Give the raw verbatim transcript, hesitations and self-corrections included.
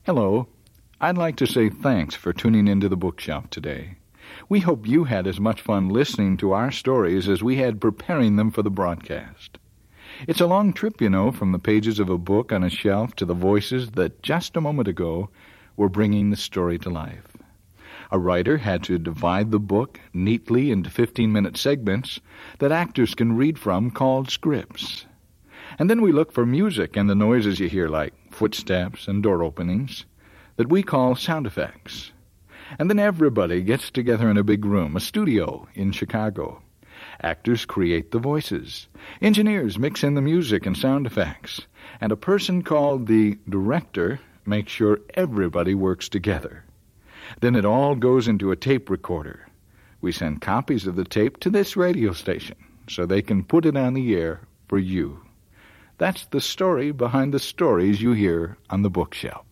Hello. I'd like to say thanks for tuning into the bookshelf today. We hope you had as much fun listening to our stories as we had preparing them for the broadcast. It's a long trip, you know, from the pages of a book on a shelf to the voices that just a moment ago were bringing the story to life. A writer had to divide the book neatly into fifteen-minute segments that actors can read from called scripts. And then we look for music and the noises you hear like footsteps and door openings that we call sound effects. And then everybody gets together in a big room, a studio in Chicago. Actors create the voices. Engineers mix in the music and sound effects. And a person called the director makes sure everybody works together. Then it all goes into a tape recorder. We send copies of the tape to this radio station so they can put it on the air for you. That's the story behind the stories you hear on the bookshelf.